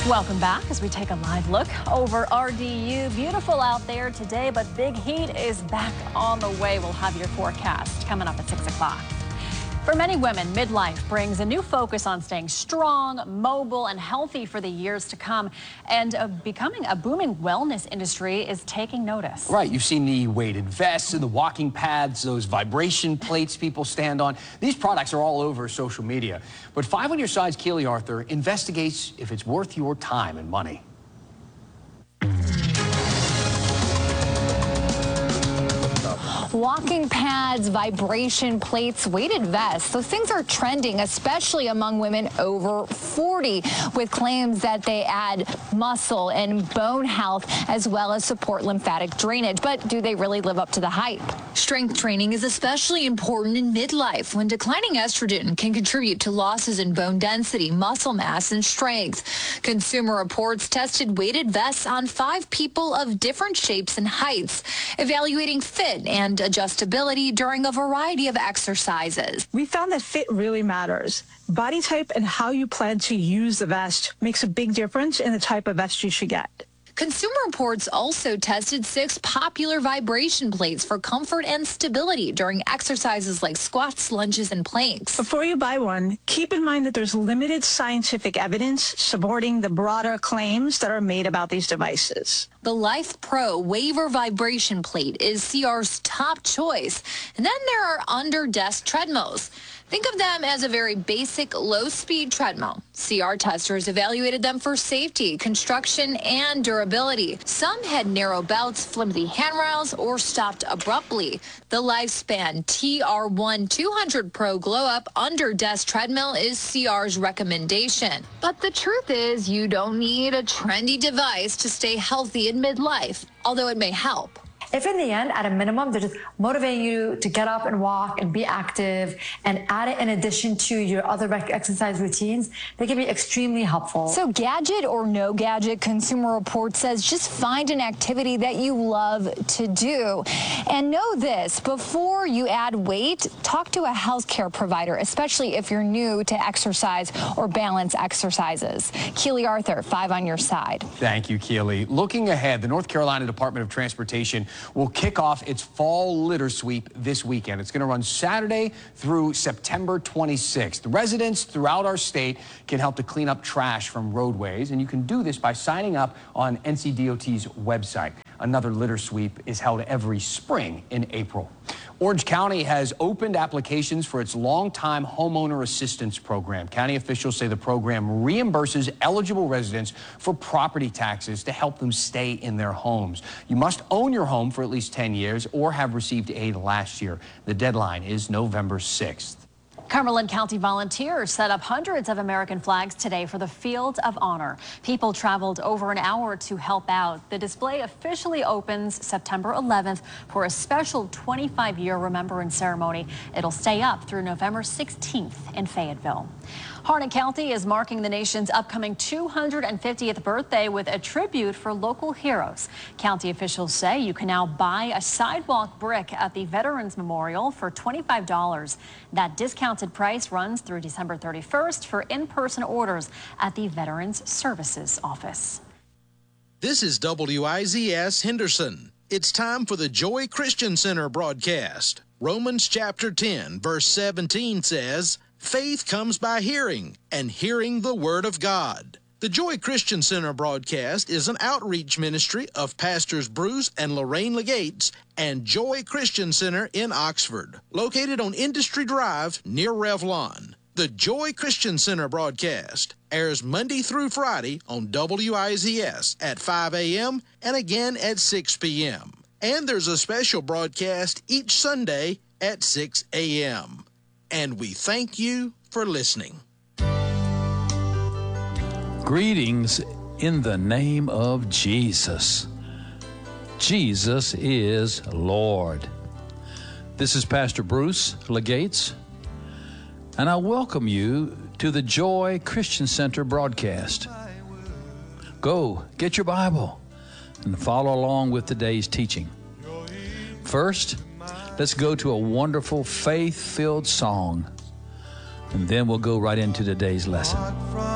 Welcome back as we take a live look over RDU. Beautiful out there today, but big heat is back on the way. We'll have your forecast coming up at 6 o'clock. For many women, midlife brings a new focus on staying strong, mobile, and healthy for the years to come. And becoming a booming wellness industry is taking notice. Right. You've seen the weighted vests and the walking pads, those vibration plates people stand on. These products are all over social media. But 5 on Your Side's Keely Arthur investigates if it's worth your time and money. Walking pads, vibration plates, weighted vests. Those things are trending, especially among women over 40, with claims that they add muscle and bone health as well as support lymphatic drainage. But do they really live up to the hype? Strength training is especially important in midlife when declining estrogen can contribute to losses in bone density, muscle mass, and strength. Consumer Reports tested weighted vests on 5 people of different shapes and heights, evaluating fit and adjustability during a variety of exercises. We found that fit really matters. Body type and how you plan to use the vest makes a big difference in the type of vest you should get. Consumer Reports also tested 6 popular vibration plates for comfort and stability during exercises like squats, lunges, and planks. Before you buy one, keep in mind that there's limited scientific evidence supporting the broader claims that are made about these devices. The Life Pro Waver Vibration Plate is CR's top choice. And then there are under-desk treadmills. Think of them as a very basic low-speed treadmill. CR testers evaluated them for safety, construction, and durability. Some had narrow belts, flimsy handrails, or stopped abruptly. The Lifespan TR1 200 Pro Glow-Up under-desk treadmill is CR's recommendation. But the truth is, you don't need a trendy device to stay healthy in midlife, although it may help. If in the end, at a minimum, they're just motivating you to get up and walk and be active and add it in addition to your other exercise routines, they can be extremely helpful. So gadget or no gadget, Consumer Reports says just find an activity that you love to do. And know this, before you add weight, talk to a healthcare provider, especially if you're new to exercise or balance exercises. Keely Arthur, 5 on Your Side. Thank you, Keely. Looking ahead, the North Carolina Department of Transportation will kick off its fall litter sweep this weekend. It's going to run Saturday through September 26th. Residents throughout our state can help to clean up trash from roadways, and you can do this by signing up on NCDOT's website. Another litter sweep is held every spring in April. Orange County has opened applications for its longtime homeowner assistance program. County officials say the program reimburses eligible residents for property taxes to help them stay in their homes. You must own your home for at least 10 years or have received aid last year. The deadline is November 6th. Cumberland County volunteers set up hundreds of American flags today for the Field of Honor. People traveled over an hour to help out. The display officially opens September 11th for a special 25-year remembrance ceremony. It'll stay up through November 16th in Fayetteville. Harnett County is marking the nation's upcoming 250th birthday with a tribute for local heroes. County officials say you can now buy a sidewalk brick at the Veterans Memorial for $25. That discounted price runs through December 31st for in-person orders at the Veterans Services Office. This is WIZS Henderson. It's time for the Joy Christian Center broadcast. Romans chapter 10, verse 17 says, "Faith comes by hearing, and hearing the Word of God." The Joy Christian Center broadcast is an outreach ministry of Pastors Bruce and Lorraine Legates and Joy Christian Center in Oxford, located on Industry Drive near Revlon. The Joy Christian Center broadcast airs Monday through Friday on WIZS at 5 a.m. and again at 6 p.m. And there's a special broadcast each Sunday at 6 a.m. And we thank you for listening. Greetings in the name of Jesus. Jesus is Lord. This is Pastor Bruce Legates, and I welcome you to the Joy Christian Center broadcast. Go, get your Bible, and follow along with today's teaching. First, let's go to a wonderful faith-filled song, and then we'll go right into today's lesson.